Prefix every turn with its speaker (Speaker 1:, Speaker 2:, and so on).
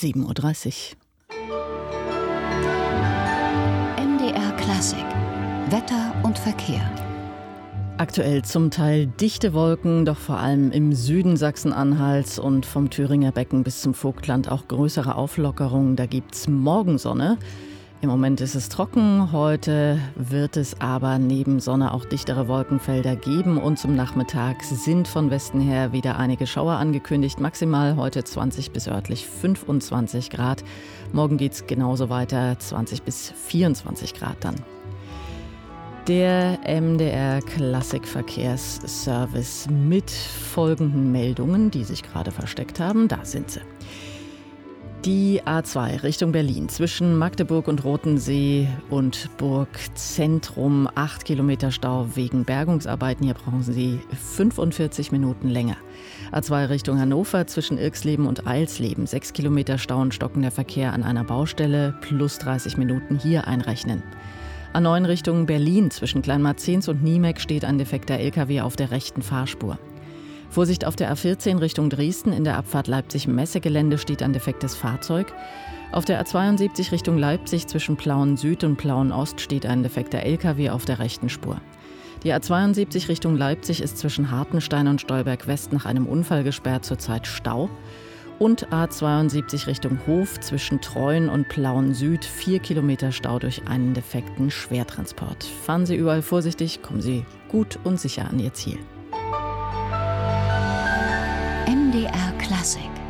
Speaker 1: 7:30 Uhr.
Speaker 2: MDR Klassik. Wetter und Verkehr.
Speaker 1: Aktuell zum Teil dichte Wolken, doch vor allem im Süden Sachsen-Anhalts und vom Thüringer Becken bis zum Vogtland auch größere Auflockerungen. Da gibt's Morgensonne. Im Moment ist es trocken, heute wird es aber neben Sonne auch dichtere Wolkenfelder geben und zum Nachmittag sind von Westen her wieder einige Schauer angekündigt. Maximal heute 20 bis örtlich 25 Grad. Morgen geht's genauso weiter, 20 bis 24 Grad dann. Der MDR Klassikverkehrsservice mit folgenden Meldungen, die sich gerade versteckt haben. Da sind sie. Die A2 Richtung Berlin zwischen Magdeburg und Rothensee und Burgzentrum 8 Kilometer Stau wegen Bergungsarbeiten. Hier brauchen Sie 45 Minuten länger. A2 Richtung Hannover zwischen Irxleben und Eilsleben 6 Kilometer Stau und stockender Verkehr an einer Baustelle plus 30 Minuten hier einrechnen. A9 Richtung Berlin zwischen Kleinmarzens und Niemek steht ein defekter LKW auf der rechten Fahrspur. Vorsicht auf der A14 Richtung Dresden, in der Abfahrt Leipzig-Messegelände steht ein defektes Fahrzeug. Auf der A72 Richtung Leipzig zwischen Plauen Süd und Plauen Ost steht ein defekter LKW auf der rechten Spur. Die A72 Richtung Leipzig ist zwischen Hartenstein und Stolberg West nach einem Unfall gesperrt, zurzeit Stau. Und A72 Richtung Hof zwischen Treuen und Plauen Süd 4 Kilometer Stau durch einen defekten Schwertransport. Fahren Sie überall vorsichtig, kommen Sie gut und sicher an Ihr Ziel.
Speaker 2: MDR Klassik.